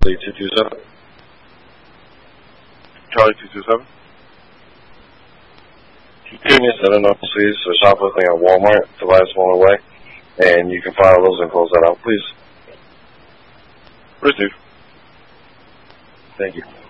Charlie 227. Charlie 227. Juniors that are known please for shoplifting at Walmart to buy a smaller way, and you can file those and close that out, please. Received. Thank you.